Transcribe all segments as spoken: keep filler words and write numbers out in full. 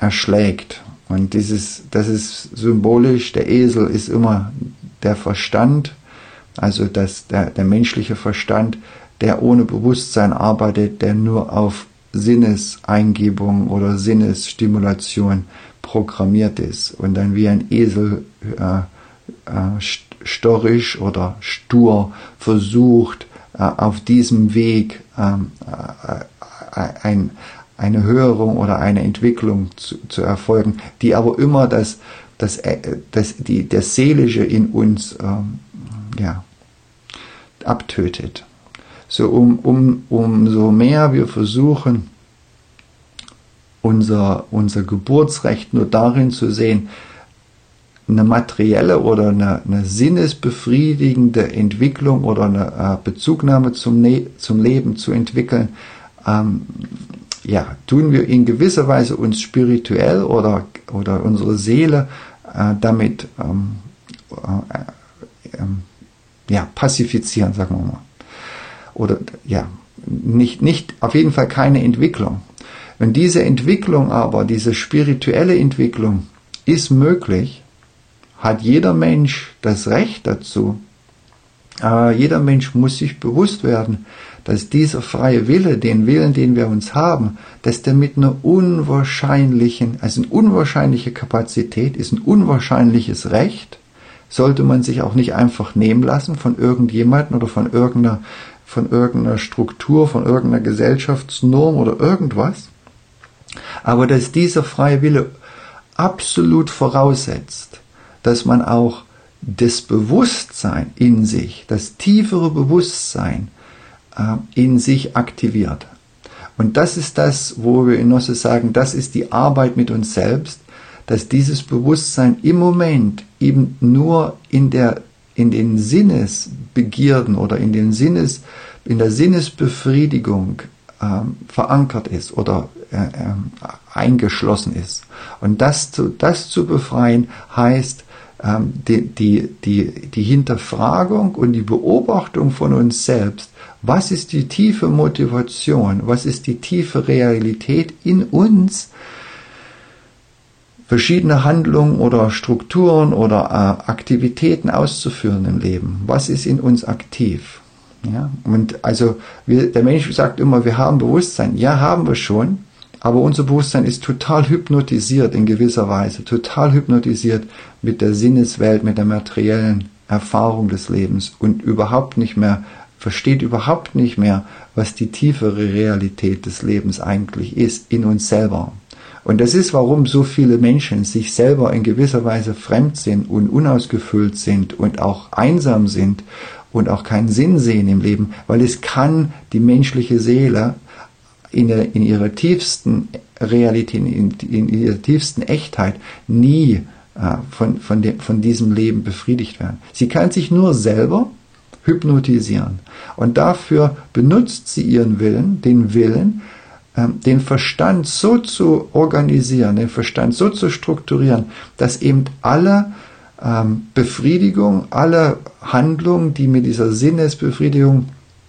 erschlägt. Und dieses, das ist symbolisch, der Esel ist immer der Verstand, also das, der, der menschliche Verstand, der ohne Bewusstsein arbeitet, der nur auf Sinneseingebung oder Sinnesstimulation programmiert ist und dann wie ein Esel äh, äh, storrisch oder stur versucht, äh, auf diesem Weg äh, äh, ein, eine Höherung oder eine Entwicklung zu, zu erfolgen, die aber immer das, das, das, die, das Seelische in uns ähm, ja, abtötet. So um, um, umso mehr wir versuchen, unser, unser Geburtsrecht nur darin zu sehen, eine materielle oder eine, eine sinnesbefriedigende Entwicklung oder eine äh, Bezugnahme zum, ne- zum Leben zu entwickeln, ähm, ja, tun wir in gewisser Weise uns spirituell oder, oder unsere Seele äh, damit ähm, äh, äh, ja, pazifizieren, sagen wir mal. Oder ja, nicht, nicht, auf jeden Fall keine Entwicklung. Und diese Entwicklung aber, diese spirituelle Entwicklung ist möglich, hat jeder Mensch das Recht dazu. Aber jeder Mensch muss sich bewusst werden, dass dieser freie Wille, den Willen, den wir uns haben, dass der mit einer unwahrscheinlichen, also eine unwahrscheinliche Kapazität ist, ein unwahrscheinliches Recht, sollte man sich auch nicht einfach nehmen lassen von irgendjemandem oder von irgendeiner, von irgendeiner Struktur, von irgendeiner Gesellschaftsnorm oder irgendwas. Aber dass dieser freie Wille absolut voraussetzt, dass man auch das Bewusstsein in sich, das tiefere Bewusstsein äh, in sich aktiviert. Und das ist das, wo wir in Gnosis sagen, das ist die Arbeit mit uns selbst, dass dieses Bewusstsein im Moment eben nur in der, in den Sinnesbegierden oder in den Sinnes, in der Sinnesbefriedigung äh, verankert ist oder äh, äh, eingeschlossen ist. Und das zu, das zu befreien heißt, Die, die, die, die Hinterfragung und die Beobachtung von uns selbst, was ist die tiefe Motivation, was ist die tiefe Realität in uns, verschiedene Handlungen oder Strukturen oder äh, Aktivitäten auszuführen im Leben. Was ist in uns aktiv? Ja? Und also wir, der Mensch sagt immer, wir haben Bewusstsein. Ja, haben wir schon. Aber unser Bewusstsein ist total hypnotisiert in gewisser Weise, total hypnotisiert mit der Sinneswelt, mit der materiellen Erfahrung des Lebens und überhaupt nicht mehr, versteht überhaupt nicht mehr, was die tiefere Realität des Lebens eigentlich ist, in uns selber. Und das ist, warum so viele Menschen sich selber in gewisser Weise fremd sind und unausgefüllt sind und auch einsam sind und auch keinen Sinn sehen im Leben, weil es kann die menschliche Seele In, der, in ihrer tiefsten Realität, in, in ihrer tiefsten Echtheit nie äh, von, von, dem, von diesem Leben befriedigt werden. Sie kann sich nur selber hypnotisieren. Und dafür benutzt sie ihren Willen, den Willen, äh, den Verstand so zu organisieren, den Verstand so zu strukturieren, dass eben alle ähm, Befriedigung, alle Handlungen, die mit dieser Sinnesbefriedigung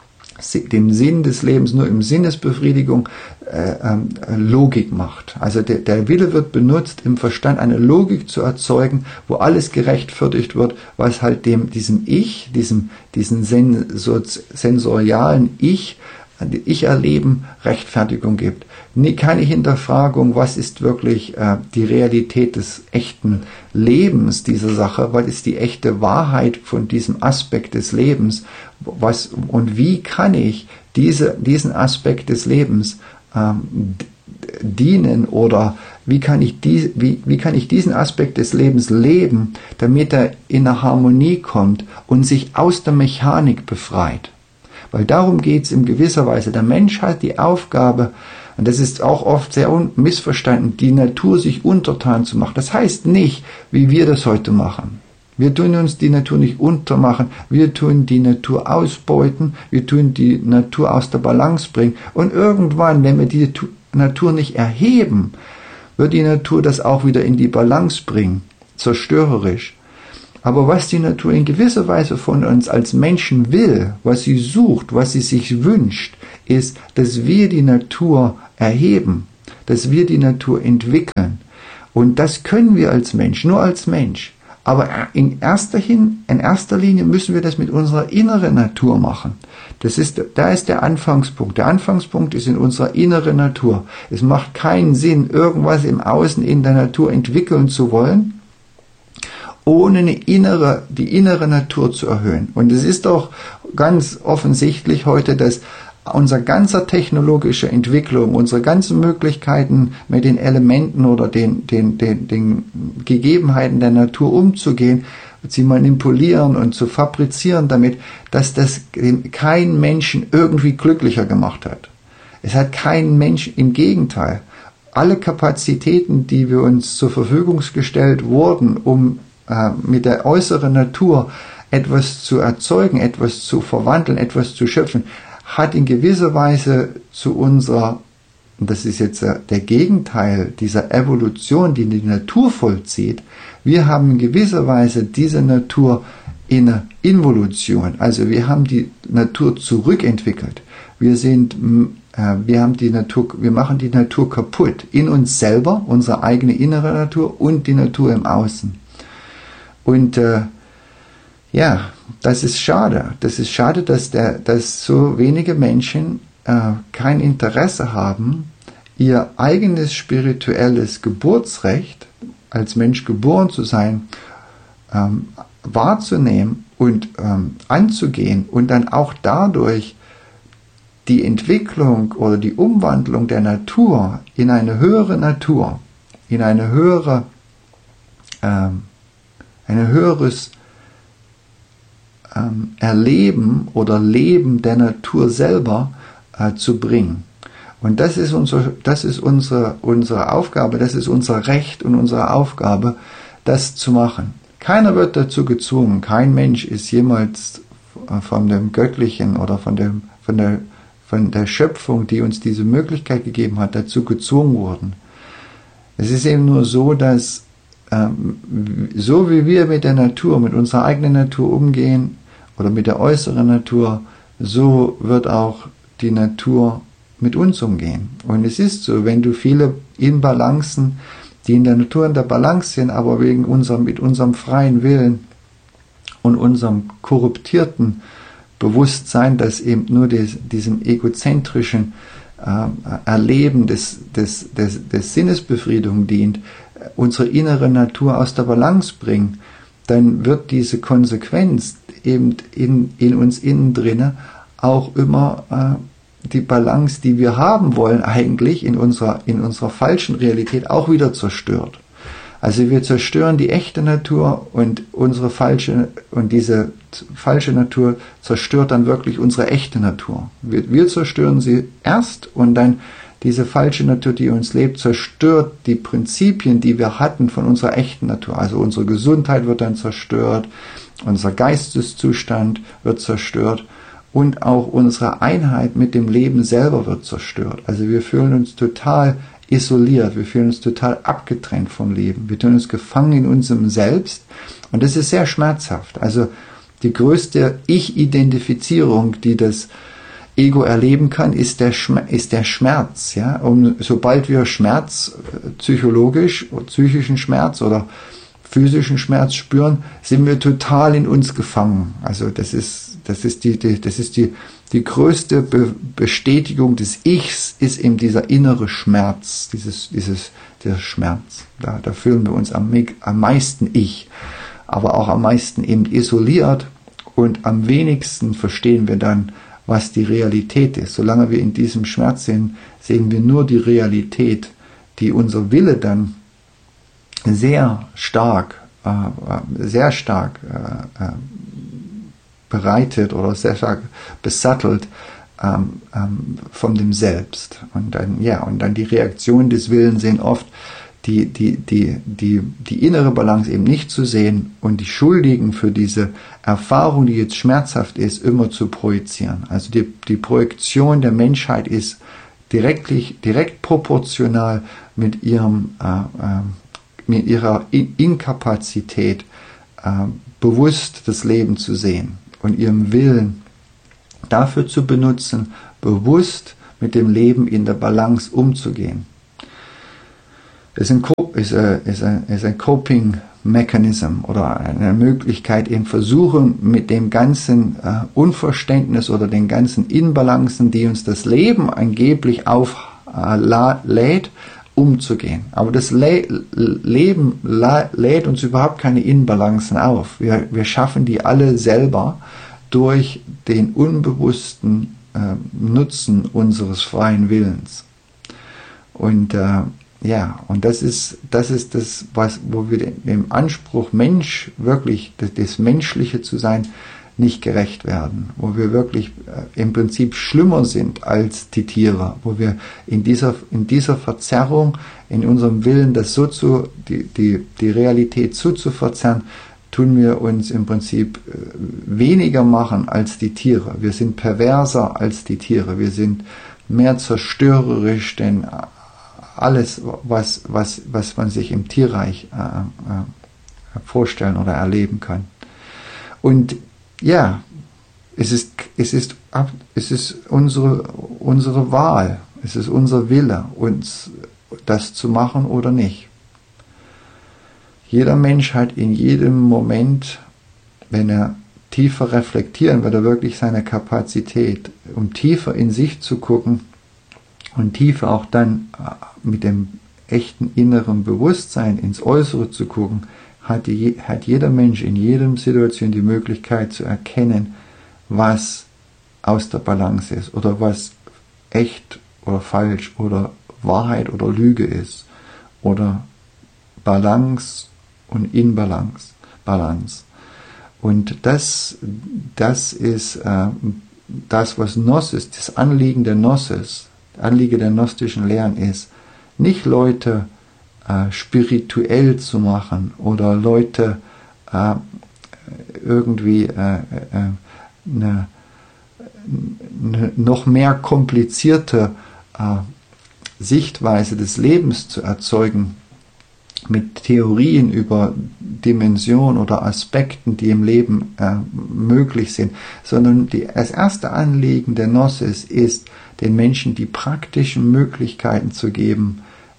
den Sinn des Lebens nur im Sinnesbefriedigung äh, äh, Logik macht. Also der, der Wille wird benutzt, im Verstand eine Logik zu erzeugen, wo alles gerechtfertigt wird, was halt dem diesem Ich, diesem diesen sensor, sensorialen Ich, Ich-Erleben Rechtfertigung gibt. Nee, keine Hinterfragung, was ist wirklich äh, die Realität des echten Lebens dieser Sache, was ist die echte Wahrheit von diesem Aspekt des Lebens, was und wie kann ich diese, diesen Aspekt des Lebens ähm, dienen oder wie kann ich die, wie, wie kann ich diesen Aspekt des Lebens leben, damit er in eine Harmonie kommt und sich aus der Mechanik befreit. Weil darum geht es in gewisser Weise. Der Mensch hat die Aufgabe, und das ist auch oft sehr missverstanden, die Natur sich untertan zu machen. Das heißt nicht, wie wir das heute machen. Wir tun uns die Natur nicht untermachen, wir tun die Natur ausbeuten, wir tun die Natur aus der Balance bringen. Und irgendwann, wenn wir die Natur nicht erheben, wird die Natur das auch wieder in die Balance bringen, zerstörerisch. Aber was die Natur in gewisser Weise von uns als Menschen will, was sie sucht, was sie sich wünscht, ist, dass wir die Natur erheben, dass wir die Natur entwickeln, Und das können wir als Mensch, nur als Mensch. Aber in erster, hin, in erster Linie müssen wir das mit unserer inneren Natur machen. Das ist, da ist der Anfangspunkt. Der Anfangspunkt ist in unserer inneren Natur. Es macht keinen Sinn, irgendwas im Außen in der Natur entwickeln zu wollen, ohne eine innere, die innere Natur zu erhöhen. Und es ist doch ganz offensichtlich heute, dass unser ganzer technologische Entwicklung, unsere ganzen Möglichkeiten mit den Elementen oder den, den, den, den Gegebenheiten der Natur umzugehen, sie manipulieren und zu fabrizieren damit, dass das keinen Menschen irgendwie glücklicher gemacht hat. Es hat keinen Menschen, im Gegenteil. Alle Kapazitäten, die wir uns zur Verfügung gestellt wurden, um äh, mit der äußeren Natur etwas zu erzeugen, etwas zu verwandeln, etwas zu schöpfen, hat in gewisser Weise zu unserer, und das ist jetzt der Gegenteil dieser Evolution, die die Natur vollzieht, wir haben in gewisser Weise diese Natur in einer Involution, also wir haben die Natur zurückentwickelt. Wir sind, äh, wir haben die Natur, wir machen die Natur kaputt, in uns selber, unsere eigene innere Natur und die Natur im Außen. Und äh, ja, das ist schade. Das ist schade, dass, der, dass so wenige Menschen äh, kein Interesse haben, ihr eigenes spirituelles Geburtsrecht, als Mensch geboren zu sein, ähm, wahrzunehmen und ähm, anzugehen und dann auch dadurch die Entwicklung oder die Umwandlung der Natur in eine höhere Natur, in eine höhere, ähm, ein höheres Erleben oder Leben der Natur selber äh, zu bringen. Und das ist, unser, das ist unsere, unsere Aufgabe, das ist unser Recht und unsere Aufgabe, das zu machen. Keiner wird dazu gezwungen, kein Mensch ist jemals von dem Göttlichen oder von, dem, von, der, von der Schöpfung, die uns diese Möglichkeit gegeben hat, dazu gezwungen worden. Es ist eben nur so, dass ähm, so wie wir mit der Natur, mit unserer eigenen Natur umgehen, oder mit der äußeren Natur, so wird auch die Natur mit uns umgehen. Und es ist so, wenn du viele Inbalancen, die in der Natur in der Balance sind, aber wegen unserem, mit unserem freien Willen und unserem korruptierten Bewusstsein, das eben nur des, diesem egozentrischen äh, Erleben des, des, des, des Sinnesbefriedigung dient, unsere innere Natur aus der Balance bringen, dann wird diese Konsequenz eben in, in uns innen drinne auch immer äh, die Balance, die wir haben wollen, eigentlich in unserer, in unserer falschen Realität auch wieder zerstört. Also wir zerstören die echte Natur und unsere falsche, und diese falsche Natur zerstört dann wirklich unsere echte Natur. Wir, wir zerstören sie erst und dann diese falsche Natur, die uns lebt, zerstört die Prinzipien, die wir hatten von unserer echten Natur. Also unsere Gesundheit wird dann zerstört, unser Geisteszustand wird zerstört und auch unsere Einheit mit dem Leben selber wird zerstört. Also wir fühlen uns total isoliert, wir fühlen uns total abgetrennt vom Leben. Wir fühlen uns gefangen in unserem Selbst und das ist sehr schmerzhaft. Also die größte Ich-Identifizierung, die das Ego erleben kann, ist der, Schmerz, ist der Schmerz. Ja? Und sobald wir Schmerz, psychologisch, psychischen Schmerz oder physischen Schmerz spüren, sind wir total in uns gefangen. Also das ist, das ist die, die das ist die, die größte Be- Bestätigung des Ichs, ist eben dieser innere Schmerz, dieses, dieses, dieser Schmerz. Da, da fühlen wir uns am, am meisten Ich, aber auch am meisten eben isoliert und am wenigsten verstehen wir dann, was die Realität ist. Solange wir in diesem Schmerz sind, sehen wir nur die Realität, die unser Wille dann sehr stark, äh, sehr stark äh, bereitet oder sehr stark besattelt ähm, ähm, von dem Selbst. Und dann, ja, und dann die Reaktionen des Willens sind oft die, die, die, die, die innere Balance eben nicht zu sehen und die Schuldigen für diese Erfahrung, die jetzt schmerzhaft ist, immer zu projizieren. Also die, die Projektion der Menschheit ist direkt, direkt proportional mit ihrem, äh, äh, mit ihrer Inkapazität, äh, bewusst das Leben zu sehen und ihrem Willen dafür zu benutzen, bewusst mit dem Leben in der Balance umzugehen. ist ein, ist ein, ist ein, ist ein Coping Mechanism oder eine Möglichkeit, eben versuchen, mit dem ganzen äh, Unverständnis oder den ganzen Inbalancen, die uns das Leben angeblich auflädt, äh, umzugehen. Aber das Le Leben lädt uns überhaupt keine Inbalancen auf. Wir, wir schaffen die alle selber durch den unbewussten äh, Nutzen unseres freien Willens. Und äh, ja, und das ist, das ist das, was, wo wir dem Anspruch, Mensch, wirklich, das, das Menschliche zu sein, nicht gerecht werden. Wo wir wirklich äh, im Prinzip schlimmer sind als die Tiere. Wo wir in dieser, in dieser Verzerrung, in unserem Willen, das so zu, die, die, die Realität so zu verzerren, tun wir uns im Prinzip äh, weniger machen als die Tiere. Wir sind perverser als die Tiere. Wir sind mehr zerstörerisch, denn alles, was, was, was man sich im Tierreich äh, äh, vorstellen oder erleben kann. Und ja, es ist, es ist, es ist unsere, unsere Wahl, es ist unser Wille, uns das zu machen oder nicht. Jeder Mensch hat in jedem Moment, wenn er tiefer reflektieren, weil er wirklich seine Kapazität, um tiefer in sich zu gucken, und tiefer auch dann mit dem echten inneren Bewusstsein ins Äußere zu gucken, hat, die, hat jeder Mensch in jedem Situation die Möglichkeit zu erkennen, was aus der Balance ist oder was echt oder falsch oder Wahrheit oder Lüge ist oder Balance und Inbalance, Balance. Und das, das ist äh, das, was Gnosis, das Anliegen der Gnosis, Anliegen der gnostischen Lehren ist, nicht Leute äh, spirituell zu machen oder Leute äh, irgendwie äh, äh, eine, eine noch mehr komplizierte äh, Sichtweise des Lebens zu erzeugen mit Theorien über Dimensionen oder Aspekten, die im Leben äh, möglich sind, sondern die, das erste Anliegen der Gnosis ist, den Menschen die praktischen Möglichkeiten zu geben,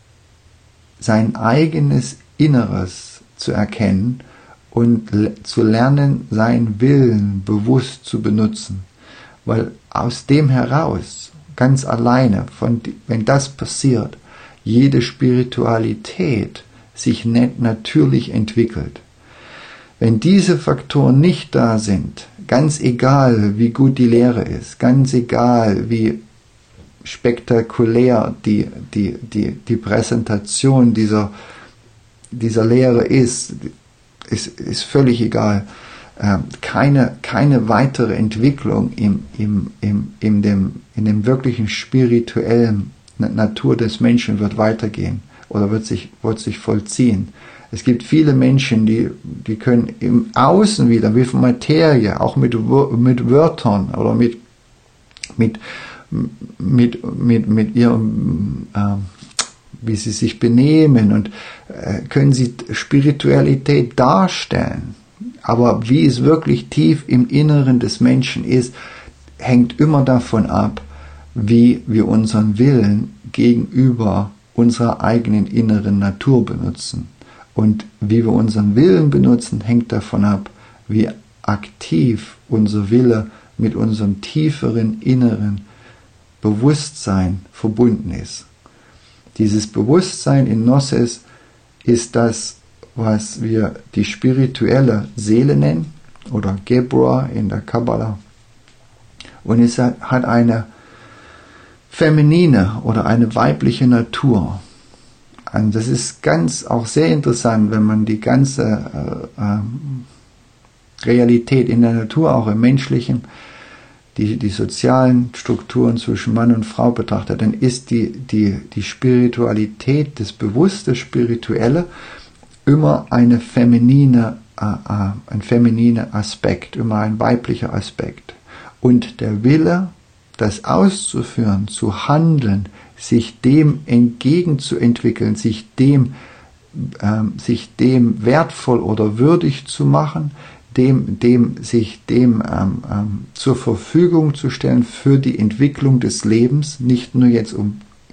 sein eigenes Inneres zu erkennen und zu lernen, seinen Willen bewusst zu benutzen. Weil aus dem heraus, ganz alleine, von, wenn das passiert, jede Spiritualität sich natürlich entwickelt. Wenn diese Faktoren nicht da sind, ganz egal wie gut die Lehre ist, ganz egal wie spektakulär die, die, die, die Präsentation dieser, dieser Lehre ist, ist, ist völlig egal. Keine, keine weitere Entwicklung im, im, im, in, dem, in dem wirklichen spirituellen Natur des Menschen wird weitergehen oder wird sich, wird sich vollziehen. Es gibt viele Menschen, die, die können im Außen wieder, wie von Materie, auch mit, mit Wörtern oder mit, mit mit, mit, mit ihrem, äh, wie sie sich benehmen und äh, können sie Spiritualität darstellen. Aber wie es wirklich tief im Inneren des Menschen ist, hängt immer davon ab, wie wir unseren Willen gegenüber unserer eigenen inneren Natur benutzen. Und wie wir unseren Willen benutzen, hängt davon ab, wie aktiv unser Wille mit unserem tieferen inneren Bewusstsein verbunden ist. Dieses Bewusstsein in Gnosis ist das, was wir die spirituelle Seele nennen, oder Gebra in der Kabbala. Und es hat eine feminine oder eine weibliche Natur. Und das ist ganz auch sehr interessant, wenn man die ganze äh, äh, Realität in der Natur, auch im Menschlichen, Die, die sozialen Strukturen zwischen Mann und Frau betrachtet, dann ist die, die, die Spiritualität, das bewusste Spirituelle immer eine feminine, äh, äh, ein femininer Aspekt, immer ein weiblicher Aspekt. Und der Wille, das auszuführen, zu handeln, sich dem entgegenzuentwickeln, sich dem, äh, sich dem wertvoll oder würdig zu machen, Dem, dem, sich dem ähm, ähm, zur Verfügung zu stellen für die Entwicklung des Lebens, nicht nur jetzt um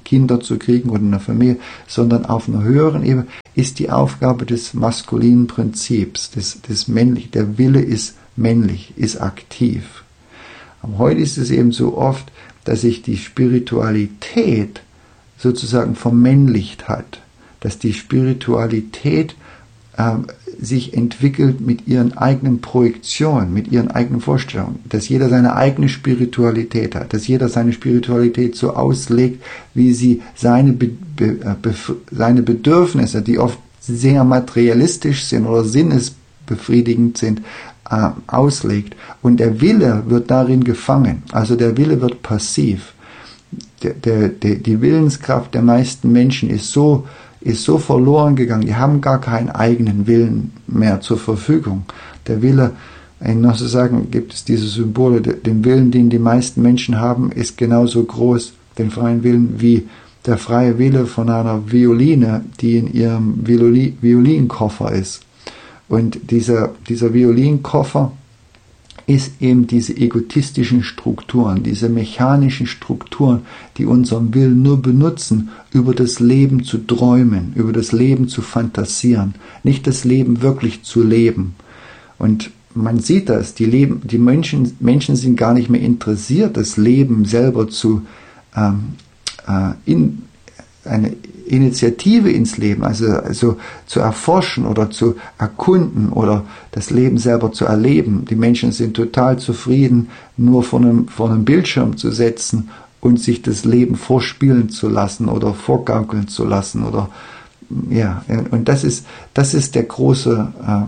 Kinder zu kriegen oder eine Familie, sondern auf einer höheren Ebene ist die Aufgabe des maskulinen Prinzips, des, des männlichen. Der Wille ist männlich, ist aktiv. Aber heute ist es eben so oft, dass sich die Spiritualität sozusagen vermännlicht hat, dass die Spiritualität äh, sich entwickelt mit ihren eigenen Projektionen, mit ihren eigenen Vorstellungen, dass jeder seine eigene Spiritualität hat, dass jeder seine Spiritualität so auslegt, wie sie seine, Be Be Be seine Bedürfnisse, die oft sehr materialistisch sind oder sinnesbefriedigend sind, äh, auslegt. Und der Wille wird darin gefangen, also der Wille wird passiv. Der, der, der, die Willenskraft der meisten Menschen ist so ist so verloren gegangen, die haben gar keinen eigenen Willen mehr zur Verfügung. Der Wille, in noch so sagen, gibt es diese Symbole, den Willen, den die meisten Menschen haben, ist genauso groß, den freien Willen, wie der freie Wille von einer Violine, die in ihrem Violi Violinkoffer ist. Und dieser, dieser Violinkoffer ist eben diese egotistischen Strukturen, diese mechanischen Strukturen, die unseren Willen nur benutzen, über das Leben zu träumen, über das Leben zu fantasieren, nicht das Leben wirklich zu leben. Und man sieht das, die, Leben, die Menschen, Menschen sind gar nicht mehr interessiert, das Leben selber zu ähm, äh, in eine Initiative ins Leben, also, also zu erforschen oder zu erkunden oder das Leben selber zu erleben. Die Menschen sind total zufrieden, nur vor einem, vor einem Bildschirm zu setzen und sich das Leben vorspielen zu lassen oder vorgaukeln zu lassen oder ja, und das ist, das ist der große, äh,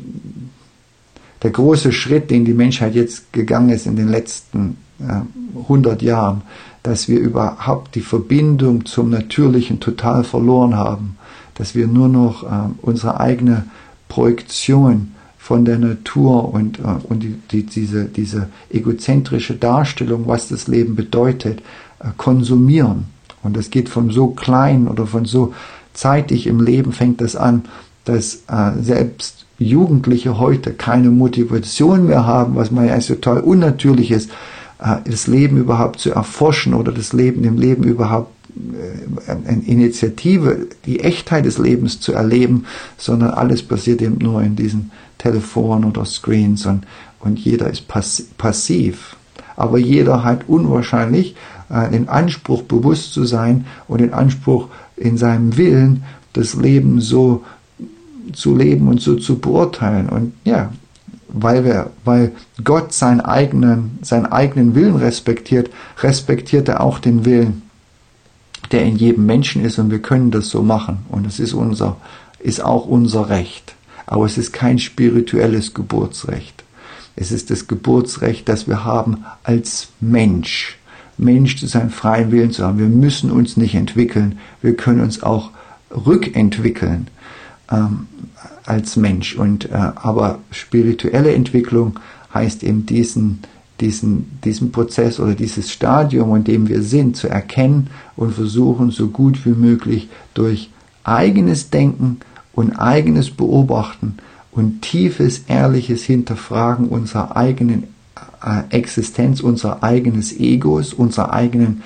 der große Schritt, den die Menschheit jetzt gegangen ist in den letzten äh, hundert Jahren, dass wir überhaupt die Verbindung zum Natürlichen total verloren haben, dass wir nur noch äh, unsere eigene Projektion von der Natur und, äh, und die, die, diese, diese egozentrische Darstellung, was das Leben bedeutet, äh, konsumieren. Und das geht von so klein oder von so zeitig im Leben fängt das an, dass äh, selbst Jugendliche heute keine Motivation mehr haben, was man ja als total unnatürlich ist, das Leben überhaupt zu erforschen oder das Leben im Leben überhaupt eine Initiative, die Echtheit des Lebens zu erleben, sondern alles passiert eben nur in diesen Telefonen oder Screens und, und jeder ist passiv. Aber jeder hat unwahrscheinlich äh, den Anspruch, bewusst zu sein und den Anspruch, in seinem Willen das Leben so zu leben und so zu beurteilen. Und ja, weil wir, weil Gott seinen eigenen, seinen eigenen Willen respektiert, respektiert er auch den Willen, der in jedem Menschen ist, und wir können das so machen. Und es ist unser, ist auch unser Recht. Aber es ist kein spirituelles Geburtsrecht. Es ist das Geburtsrecht, das wir haben als Mensch. Mensch zu seinen freien Willen zu haben. Wir müssen uns nicht entwickeln. Wir können uns auch rückentwickeln. Ähm, als Mensch. Und, äh, aber spirituelle Entwicklung heißt eben diesen, diesen, diesen Prozess oder dieses Stadium, in dem wir sind, zu erkennen und versuchen, so gut wie möglich durch eigenes Denken und eigenes Beobachten und tiefes, ehrliches Hinterfragen unserer eigenen äh, Existenz, unserer eigenes Egos, unserer eigenen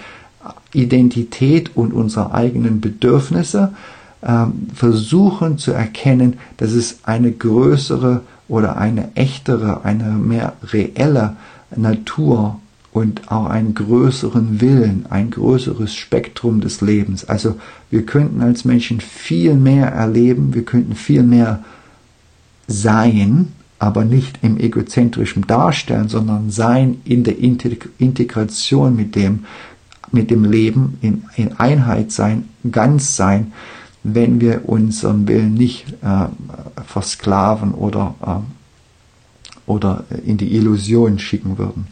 Identität und unserer eigenen Bedürfnisse, versuchen zu erkennen, dass es eine größere oder eine echtere, eine mehr reelle Natur und auch einen größeren Willen, ein größeres Spektrum des Lebens. Also wir könnten als Menschen viel mehr erleben, wir könnten viel mehr sein, aber nicht im egozentrischen Darstellen, sondern sein in der Integration mit dem, mit dem Leben, in, in Einheit sein, ganz sein, wenn wir unseren Willen nicht äh, versklaven oder, äh, oder in die Illusion schicken würden.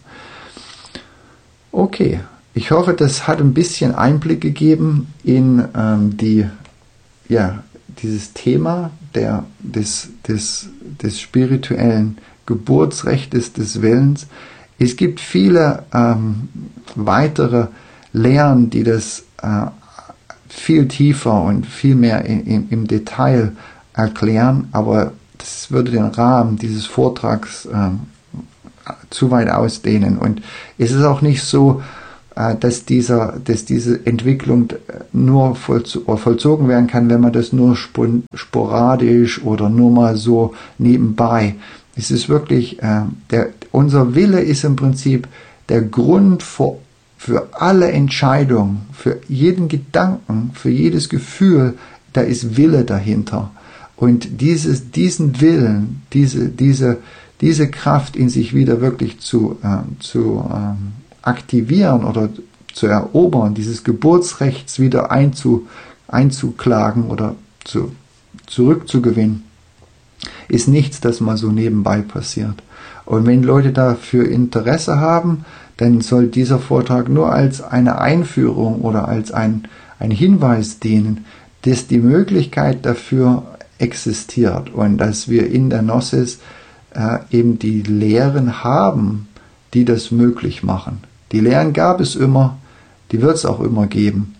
Okay, ich hoffe, das hat ein bisschen Einblick gegeben in ähm, die, ja, dieses Thema der, des, des, des spirituellen Geburtsrechtes des Willens. Es gibt viele ähm, weitere Lehren, die das äh, viel tiefer und viel mehr in, in, im Detail erklären, aber das würde den Rahmen dieses Vortrags äh, zu weit ausdehnen. Und es ist auch nicht so, äh, dass, dieser, dass diese Entwicklung nur vollzo- vollzogen werden kann, wenn man das nur spon- sporadisch oder nur mal so nebenbei. Es ist wirklich, äh, der, unser Wille ist im Prinzip der Grund für, für alle Entscheidungen, für jeden Gedanken, für jedes Gefühl, da ist Wille dahinter. Und dieses, diesen Willen, diese, diese, diese Kraft in sich wieder wirklich zu, äh, zu ähm, aktivieren oder zu erobern, dieses Geburtsrechts wieder einzu, einzuklagen oder zu, zurückzugewinnen, ist nichts, das mal so nebenbei passiert. Und wenn Leute dafür Interesse haben, dann soll dieser Vortrag nur als eine Einführung oder als ein, ein Hinweis dienen, dass die Möglichkeit dafür existiert und dass wir in der Gnosis äh, eben die Lehren haben, die das möglich machen. Die Lehren gab es immer, die wird es auch immer geben.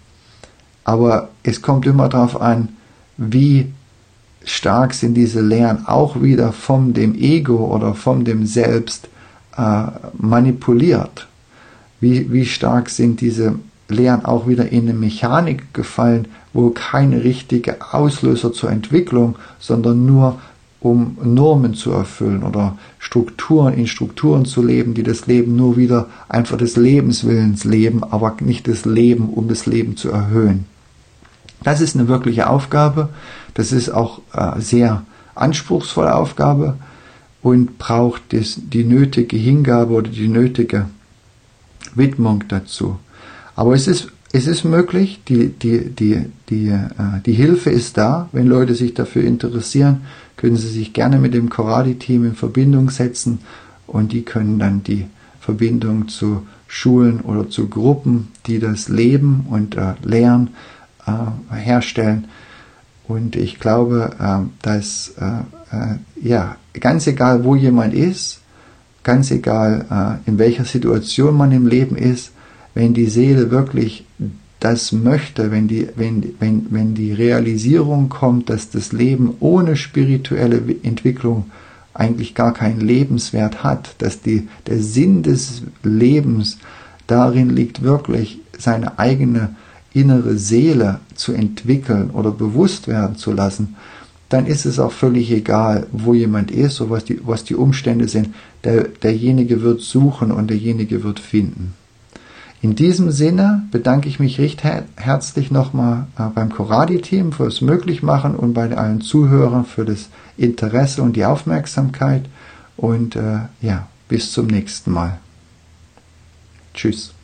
Aber es kommt immer darauf an, wie stark sind diese Lehren auch wieder vom dem Ego oder vom dem Selbst äh, manipuliert. Wie, wie stark sind diese Lehren auch wieder in eine Mechanik gefallen, wo keine richtige Auslöser zur Entwicklung, sondern nur um Normen zu erfüllen oder Strukturen in Strukturen zu leben, die das Leben nur wieder einfach des Lebenswillens leben, aber nicht das Leben, um das Leben zu erhöhen. Das ist eine wirkliche Aufgabe. Das ist auch äh, sehr anspruchsvolle Aufgabe und braucht das, die nötige Hingabe oder die nötige Widmung dazu. Aber es ist, es ist möglich, die, die, die, die, äh, die Hilfe ist da. Wenn Leute sich dafür interessieren, können sie sich gerne mit dem Corradi-Team in Verbindung setzen und die können dann die Verbindung zu Schulen oder zu Gruppen, die das leben und äh, lehren, äh, herstellen. Und ich glaube, äh, dass äh, äh, ja, ganz egal, wo jemand ist, ganz egal, äh, in welcher Situation man im Leben ist, wenn die Seele wirklich das möchte, wenn die, wenn, wenn, wenn die Realisierung kommt, dass das Leben ohne spirituelle Entwicklung eigentlich gar keinen Lebenswert hat, dass die, der Sinn des Lebens darin liegt, wirklich seine eigene innere Seele zu entwickeln oder bewusst werden zu lassen, dann ist es auch völlig egal, wo jemand ist oder was die, was die Umstände sind. Der, derjenige wird suchen und derjenige wird finden. In diesem Sinne bedanke ich mich recht herzlich nochmal beim Corradi-Team fürs Möglichmachen und bei allen Zuhörern für das Interesse und die Aufmerksamkeit. Und äh, ja, bis zum nächsten Mal. Tschüss.